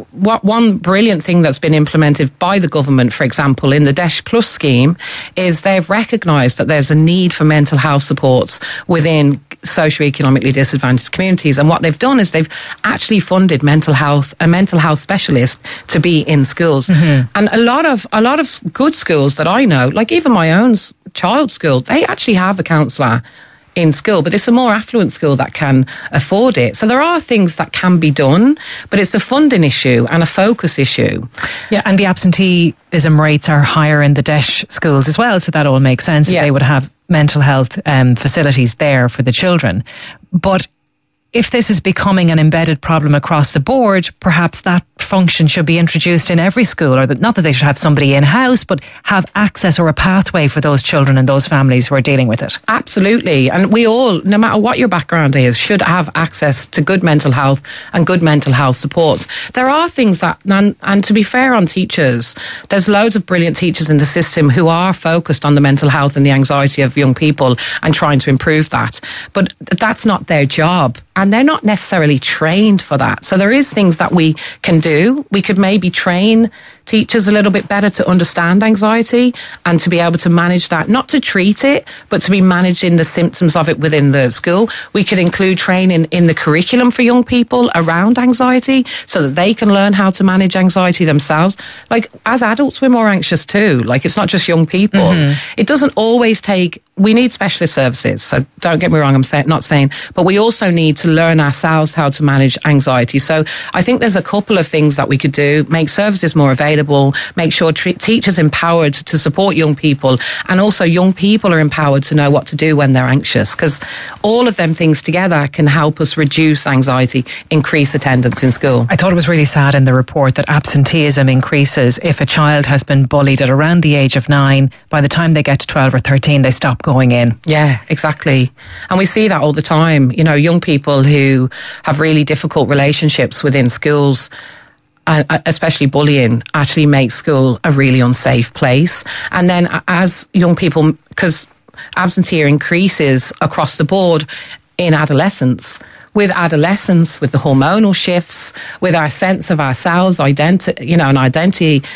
one brilliant thing that's been implemented by the government, for example, in the DESH Plus scheme, is they've recognised that there's a need for mental health supports within socioeconomically disadvantaged communities. And what they've done is they've actually funded a mental health specialist to be in schools. And a lot of good schools that I know, like even my own child's school, they actually have a counsellor in school, but it's a more affluent school that can afford it. So there are things that can be done, but it's a funding issue and a focus issue. Yeah, and the absenteeism rates are higher in the DESH schools as well, so that all makes sense. Yeah. They would have mental health facilities there for the children. But if this is becoming an embedded problem across the board, perhaps that function should be introduced in every school, or not that they should have somebody in-house, but have access or a pathway for those children and those families who are dealing with it. Absolutely. And we all, no matter what your background is, should have access to good mental health and good mental health supports. There are things that, and to be fair on teachers, there's loads of brilliant teachers in the system who are focused on the mental health and the anxiety of young people and trying to improve that. But that's not their job. And they're not necessarily trained for that. So there is things that we can do. We could maybe train teachers a little bit better to understand anxiety and to be able to manage that, not to treat it, but to be managing the symptoms of it within the school. We could include training in the curriculum for young people around anxiety so that they can learn how to manage anxiety themselves. Like, as adults, we're more anxious too. Like, it's not just young people. It doesn't always take, we need specialist services. So don't get me wrong, not saying, but we also need to learn ourselves how to manage anxiety. So I think there's a couple of things that we could do: make services more available, make sure teachers empowered to support young people, and also young people are empowered to know what to do when they're anxious, because all of them things together can help us reduce anxiety, increase attendance in school. I thought it was really sad in the report that absenteeism increases if a child has been bullied at around the age of 9. By the time they get to 12 or 13, they stop going in. Yeah, exactly. And we see that all the time. You know, young people who have really difficult relationships within schools, especially bullying, actually makes school a really unsafe place. And then as young people, because absenteeism increases across the board in adolescence, with the hormonal shifts, with our sense of ourselves, identity,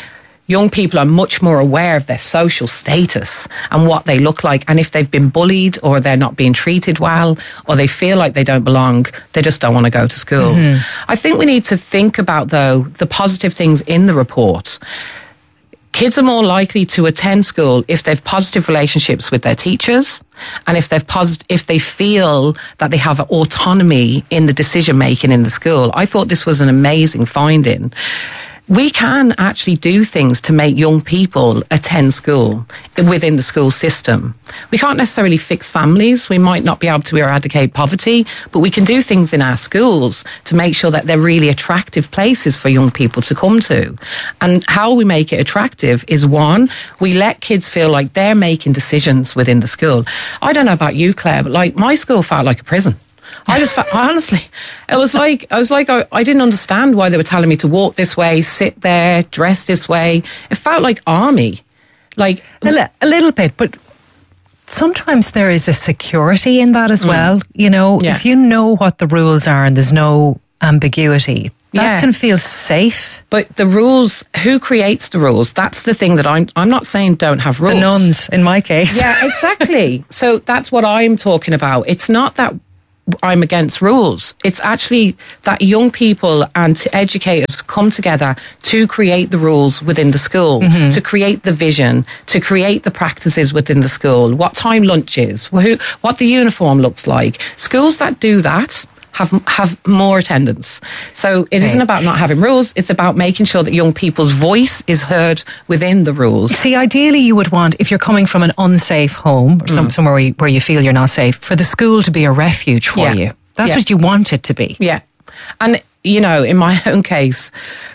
young people are much more aware of their social status and what they look like. And if they've been bullied or they're not being treated well or they feel like they don't belong, they just don't want to go to school. I think we need to think about, though, the positive things in the report. Kids are more likely to attend school if they've positive relationships with their teachers and if they feel that they have autonomy in the decision making in the school. I thought this was an amazing finding. We can actually do things to make young people attend school within the school system. We can't necessarily fix families. We might not be able to eradicate poverty, but we can do things in our schools to make sure that they're really attractive places for young people to come to. And how we make it attractive is, one, we let kids feel like they're making decisions within the school. I don't know about you, Claire, but like my school felt like a prison. I just felt, honestly, I didn't understand why they were telling me to walk this way, sit there, dress this way. It felt like army. Like a little bit, but sometimes there is a security in that as well. You know, if you know what the rules are and there's no ambiguity, that can feel safe. But the rules, who creates the rules? That's the thing that I'm not saying don't have rules. The nuns, in my case. Yeah, exactly. So that's what I'm talking about. It's not that I'm against rules. It's actually that young people and educators come together to create the rules within the school, to create the vision, to create the practices within the school, what time lunch is, what the uniform looks like. Schools that do that have more attendance. So it isn't about not having rules, it's about making sure that young people's voice is heard within the rules. See, ideally you would want, if you're coming from an unsafe home or somewhere where you feel you're not safe, for the school to be a refuge for you. That's what you want it to be. Yeah. And, you know, in my own case,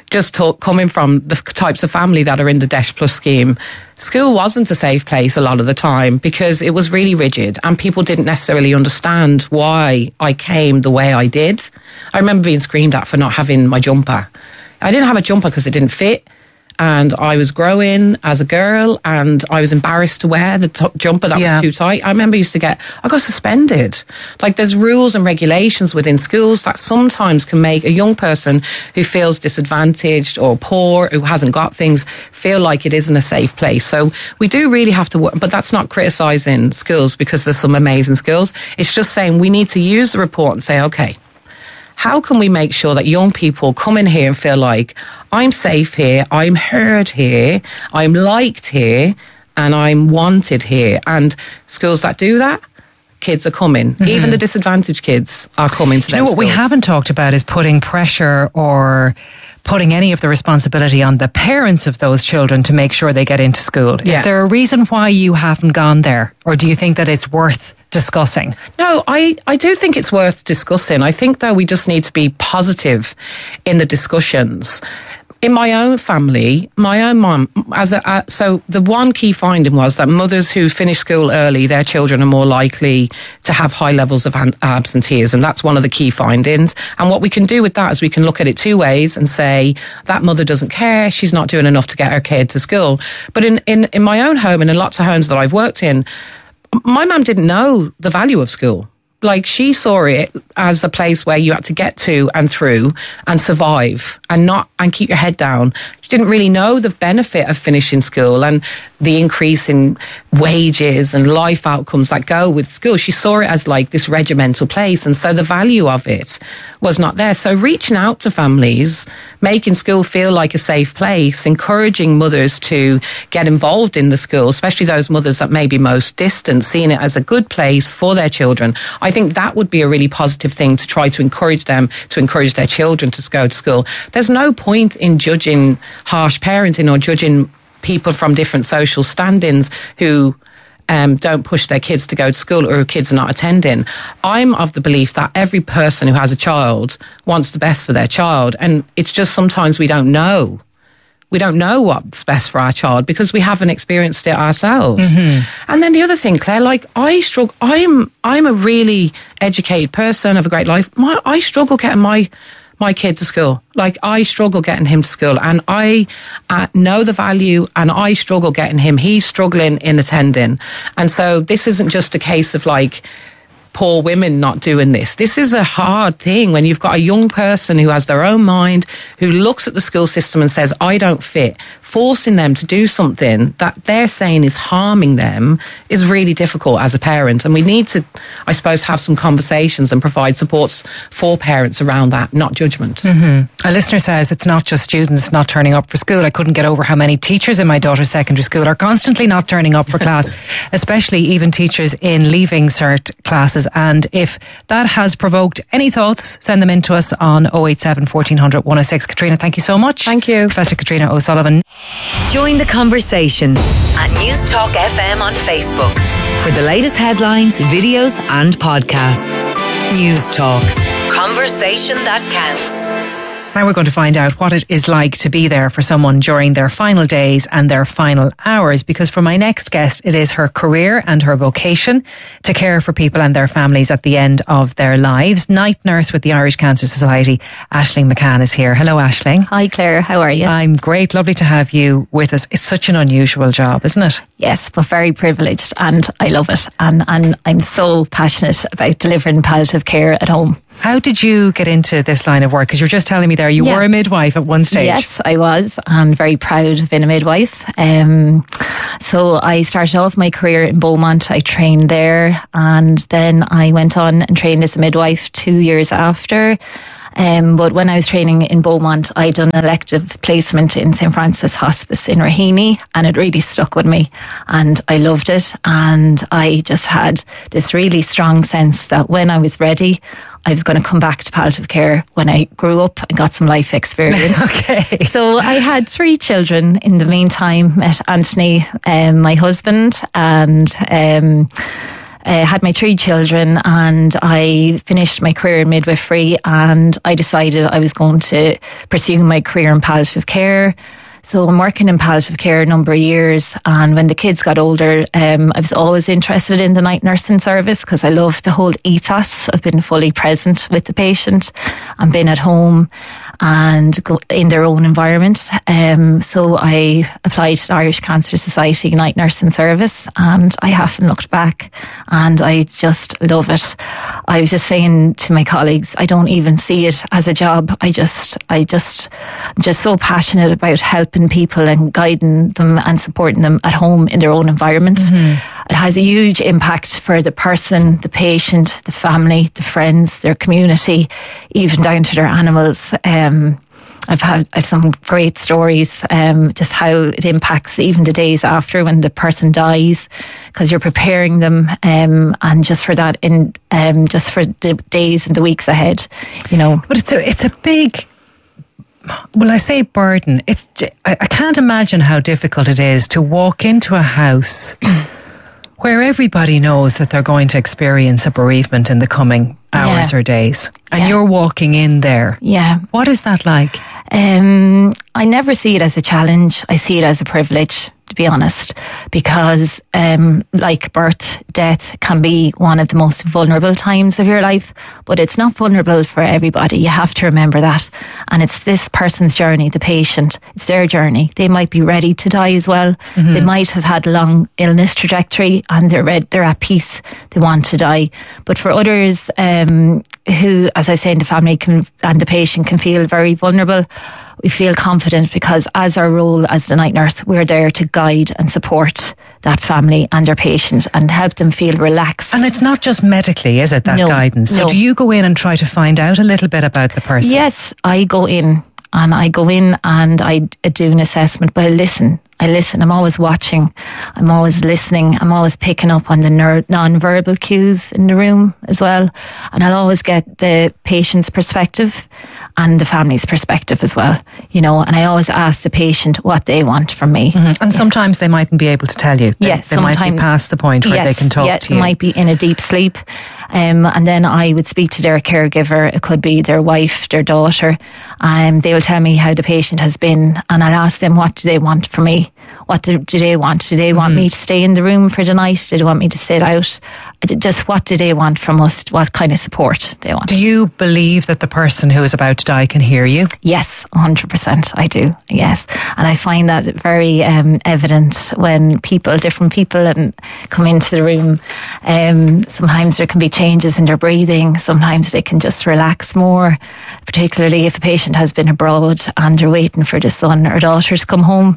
coming from the types of family that are in the DESH Plus scheme, school wasn't a safe place a lot of the time because it was really rigid and people didn't necessarily understand why I came the way I did. I remember being screamed at for not having my jumper. I didn't have a jumper because it didn't fit. And I was growing as a girl and I was embarrassed to wear the jumper that was too tight. I remember I got suspended. Like, there's rules and regulations within schools that sometimes can make a young person who feels disadvantaged or poor, who hasn't got things, feel like it isn't a safe place. So we do really have to work, but that's not criticising schools because there's some amazing schools. It's just saying we need to use the report and say, okay, how can we make sure that young people come in here and feel like I'm safe here, I'm heard here, I'm liked here, and I'm wanted here? And schools that do that, kids are coming. Even the disadvantaged kids are coming to them. What we haven't talked about is putting pressure or putting any of the responsibility on the parents of those children to make sure they get into school. Is there a reason why you haven't gone there? Or do you think that it's worth discussing? No, I do think it's worth discussing. I think, though, we just need to be positive in the discussions. In my own family, my own mum, so the one key finding was that mothers who finish school early, their children are more likely to have high levels of absenteeism. That's one of the key findings. And what we can do with that is we can look at it two ways and say that mother doesn't care, she's not doing enough to get her kid to school. But in my own home and in lots of homes that I've worked in, my mum didn't know the value of school. Like, she saw it as a place where you had to get to and through and survive and keep your head down. She didn't really know the benefit of finishing school and the increase in wages and life outcomes that go with school. She saw it as like this regimental place. And so the value of it was not there. So reaching out to families, making school feel like a safe place, encouraging mothers to get involved in the school, especially those mothers that may be most distant, seeing it as a good place for their children. I think that would be a really positive thing to try to encourage them, to encourage their children to go to school. There's no point in judging harsh parenting or judging people from different social standings who don't push their kids to go to school or kids are not attending. I'm of the belief that every person who has a child wants the best for their child. And it's just sometimes we don't know. We don't know what's best for our child because we haven't experienced it ourselves. And then the other thing, Claire, like I struggle, I'm a really educated person, have a great life. I struggle getting my kid to school. Like, I struggle getting him to school and I know the value and I struggle getting him. He's struggling in attending. And so this isn't just a case of like poor women not doing this. This is a hard thing when you've got a young person who has their own mind, who looks at the school system and says, I don't fit. Forcing them to do something that they're saying is harming them is really difficult as a parent. And we need to, I suppose, have some conversations and provide supports for parents around that, not judgment. Mm-hmm. A listener says it's not just students not turning up for school. I couldn't get over how many teachers in my daughter's secondary school are constantly not turning up for class, especially even teachers in leaving cert classes. And if that has provoked any thoughts, send them in to us on 087 1400 106. Katrina, thank you so much. Thank you. Professor Katrina O'Sullivan. Join the conversation at News Talk FM on Facebook for the latest headlines, videos and podcasts. News Talk. Conversation that counts. Now we're going to find out what it is like to be there for someone during their final days and their final hours, because for my next guest, it is her career and her vocation to care for people and their families at the end of their lives. Night nurse with the Irish Cancer Society, Aisling McCann is here. Hello, Aisling. Hi, Claire. How are you? I'm great. Lovely to have you with us. It's such an unusual job, isn't it? Yes, but very privileged, and I love it. And I'm so passionate about delivering palliative care at home. How did you get into this line of work? Because you were just telling me there you were a midwife at one stage. Yes, I was, and very proud of being a midwife. So I started off my career in Beaumont. I trained there, and then I went on and trained as a midwife 2 years after. But when I was training in Beaumont, I'd done an elective placement in St. Francis Hospice in Raheny, and it really stuck with me, and I loved it. And I just had this really strong sense that when I was ready, I was going to come back to palliative care when I grew up and got some life experience. Okay. So I had 3 children in the meantime, met Anthony, my husband, and had my 3 children, and I finished my career in midwifery, and I decided I was going to pursue my career in palliative care. So I'm working in palliative care a number of years, and when the kids got older, I was always interested in the night nursing service because I love the whole ethos of being fully present with the patient and being at home and in their own environment. So I applied to the Irish Cancer Society Night Nursing Service, and I haven't looked back, and I just love it. I was just saying to my colleagues, I don't even see it as a job. I'm just so passionate about helping people and guiding them and supporting them at home in their own environment. Mm-hmm. It has a huge impact for the person, the patient, the family, the friends, their community, even down to their animals. I've some great stories, just how it impacts even the days after when the person dies, because you're preparing them, and just for that, just for the days and the weeks ahead, you know. But it's a big. Well, I say burden. I can't imagine how difficult it is to walk into a house where everybody knows that they're going to experience a bereavement in the coming hours or days, and you're walking in there. Yeah. What is that like? I never see it as a challenge. I see it as a privilege, to be honest, because like birth, death can be one of the most vulnerable times of your life, but it's not vulnerable for everybody. You have to remember that. And it's this person's journey, the patient. It's their journey. They might be ready to die as well. Mm-hmm. They might have had a long illness trajectory and they're at peace. They want to die. But for others who, as I say, in the family and the patient can feel very vulnerable, we feel confident because as our role as the night nurse, we're there to guide and support that family and their patient and help them feel relaxed. And it's not just medically, is it, that guidance? So do you go in and try to find out a little bit about the person? Yes, I go in and I do an assessment, but I listen. I'm always watching. I'm always listening. I'm always picking up on the non-verbal cues in the room as well. And I'll always get the patient's perspective and the family's perspective as well, you know, and I always ask the patient what they want from me. Mm-hmm. And sometimes they mightn't be able to tell you. They might be past the point where they can talk to you. They might be in a deep sleep. And then I would speak to their caregiver. It could be their wife, their daughter. They will tell me how the patient has been, and I'll ask them, what do they want from me? What do they want? Do they want me to stay in the room for the night? Do they want me to sit out? just what do they want from us? What kind of support they want? Do you believe that the person who is about to die can hear you? Yes, 100%. I do. Yes, and I find that very evident when different people, come into the room. Sometimes there can be changes in their breathing. Sometimes they can just relax more, particularly if the patient has been abroad and they're waiting for the son or daughter to come home.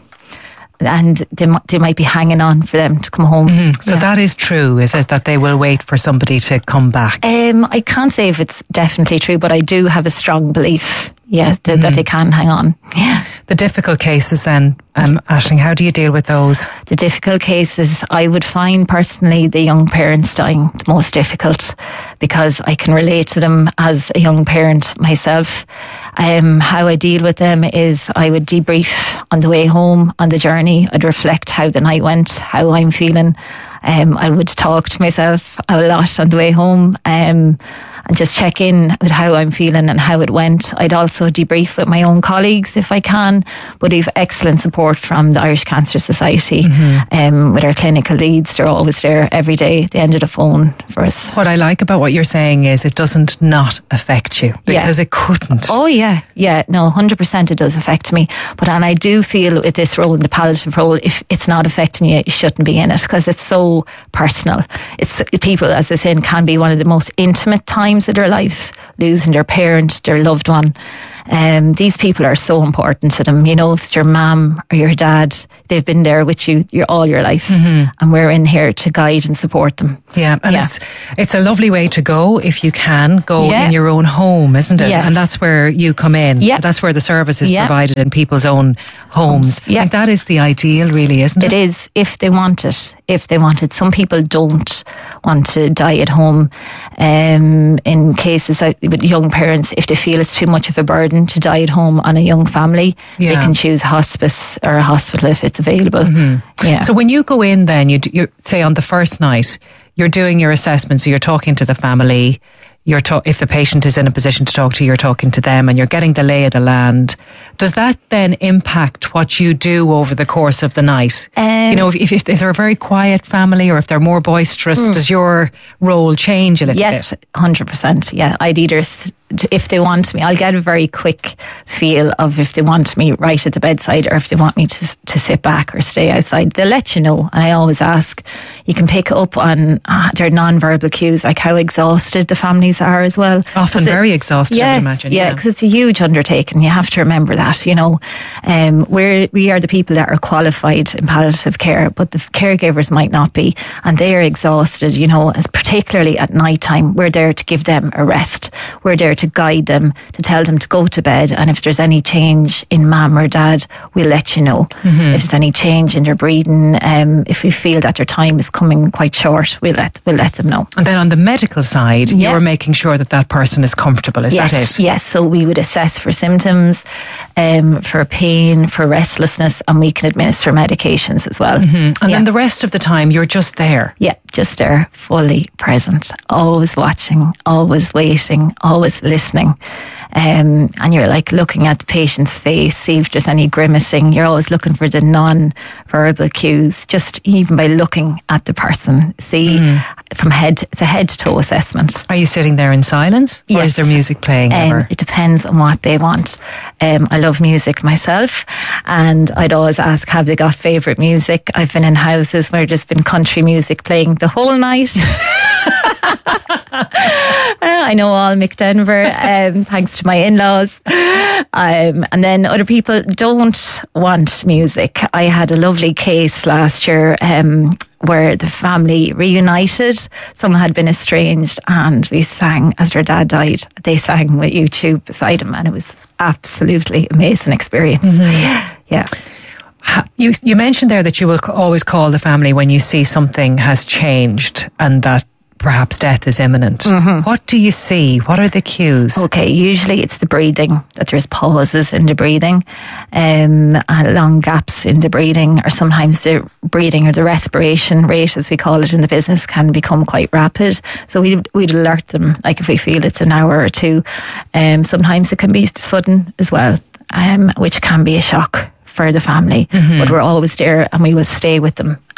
And they might be hanging on for them to come home. Mm-hmm. So that is true, is it, that they will wait for somebody to come back? I can't say if it's definitely true, but I do have a strong belief, yes, that they can hang on. Yeah. The difficult cases then, Aisling, how do you deal with those? The difficult cases, I would find personally the young parents dying the most difficult, because I can relate to them as a young parent myself. How I deal with them is I would debrief on the way home, on the journey. I'd reflect how the night went, how I'm feeling. I would talk to myself a lot on the way home, and just check in with how I'm feeling and how it went. I'd also debrief with my own colleagues if I can, but we've excellent support from the Irish Cancer Society. With our clinical leads, they're always there every day. They end of the phone for us. What I like about what you're saying is it doesn't not affect you, because it couldn't. Oh yeah, no, 100% it does affect me. And I do feel with this role, the palliative role, if it's not affecting you, you shouldn't be in it, because it's so personal. People, as I said, can be one of the most intimate times of their life, losing their parent, their loved one. These people are so important to them. You know, if it's your mum or your dad, they've been there with you all your life, and we're in here to guide and support them. Yeah, and it's a lovely way to go if you can go in your own home, isn't it? Yes. And that's where you come in. Yeah. That's where the service is provided in people's own homes. Yeah. I think that is the ideal, really, isn't it? It is, if they want it. If they want it. Some people don't want to die at home. In cases with young parents, if they feel it's too much of a burden to die at home on a young family, they can choose hospice or a hospital if it's available. Yeah. So when you go in then, you say on the first night, you're doing your assessment, so you're talking to the family, if the patient is in a position to talk to you, you're talking to them, and you're getting the lay of the land. Does that then impact what you do over the course of the night? If they're a very quiet family, or if they're more boisterous, does your role change a little bit? Yes, 100%. Yeah, I'd either, if they want me, I'll get a very quick feel of if they want me right at the bedside, or if they want me to sit back or stay outside. They'll let you know, and I always ask. You can pick up on their non-verbal cues, like how exhausted the families are as well. Often very exhausted, I imagine. Yeah, because it's a huge undertaking. You have to remember that, we are the people that are qualified in palliative care, but the caregivers might not be, and they are exhausted, as particularly at night time. We're there to give them a rest. We're there to guide them, to tell them to go to bed, and if there's any change in mum or dad, we'll let you know. If there's any change in their breathing, if we feel that their time is coming quite short, we'll let them know. And then on the medical side, you're making sure that person is comfortable. Is that it? Yes, so we would assess for symptoms, for pain, for restlessness, and we can administer medications as well. And then the rest of the time you're just there. Yeah, just there, fully present, always watching, always waiting, always listening. And you're like looking at the patient's face, see if there's any grimacing. You're always looking for the non-verbal cues, just even by looking at the person. See, it's a head to toe assessment. Are you sitting there in silence? Yes. Or is there music playing ever? It depends on what they want. I love music myself, and I'd always ask, have they got favourite music? I've been in houses where there's been country music playing the whole night. I know all Mick Denver, thanks to my in-laws. And then other people don't want music. I had a lovely case last year where the family reunited. Someone had been estranged, and we sang as their dad died. They sang with YouTube beside him, and it was absolutely amazing experience. Yeah. You mentioned there that you will always call the family when you see something has changed and that perhaps death is imminent. What do you see? What are the cues? Okay, usually it's the breathing, that there's pauses in the breathing, and long gaps in the breathing, or sometimes the breathing or the respiration rate, as we call it in the business, can become quite rapid. So we'd alert them, like if we feel it's an hour or two. Sometimes it can be sudden as well, which can be a shock for the family. But we're always there, and we will stay with them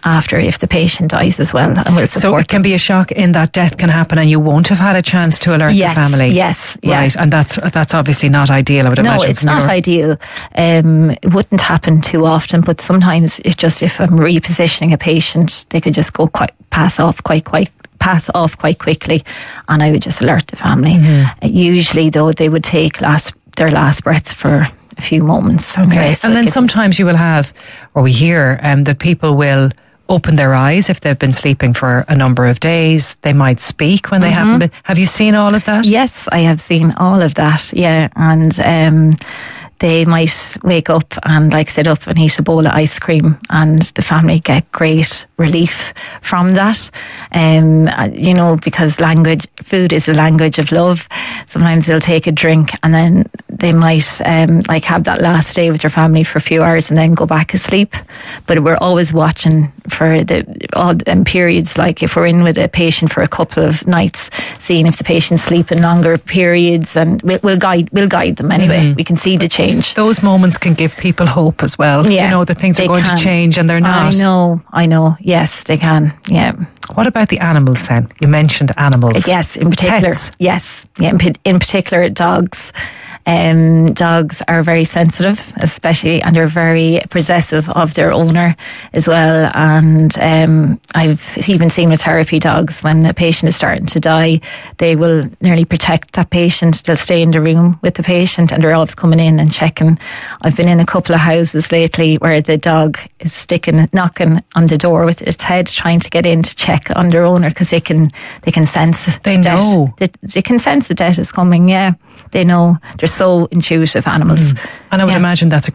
after if the patient dies as well, and we'll support. So it can be a shock in that death can happen and you won't have had a chance to alert the family. Yes, right, and that's obviously not ideal, I would imagine. No, it's not ideal. It wouldn't happen too often, but sometimes it's just if I'm repositioning a patient, they could just go pass off quite quickly, and I would just alert the family. Usually, though, they would take their last breaths for a few moments. Okay, so and then sometimes you will have, or we hear, that people will open their eyes if they've been sleeping for a number of days. They might speak when they haven't been. Have you seen all of that? Yes, I have seen all of that, yeah. And they might wake up and sit up and eat a bowl of ice cream, and the family get great relief from that. Because food is a language of love. Sometimes they'll take a drink and then they might have that last day with their family for a few hours and then go back asleep. But we're always watching for the odd periods, like if we're in with a patient for a couple of nights, seeing if the patient's sleeping longer periods, and we'll guide them anyway. We can see the change. Those moments can give people hope as well. Yeah, that things are going to change and they're not. I know. Yes, they can. Yeah. What about the animals then? You mentioned animals. Yes, in particular. Pets. Yes. Yeah, in particular dogs. Dogs are very sensitive, especially, and they're very possessive of their owner as well. And I've even seen with therapy dogs, when a patient is starting to die, they will nearly protect that patient. They'll stay in the room with the patient, and they're always coming in and checking. I've been in a couple of houses lately where the dog is knocking on the door with its head, trying to get in to check on their owner, because they can sense. They know. They can sense the death is coming. Yeah, they know. They're so intuitive animals. And I would imagine that's a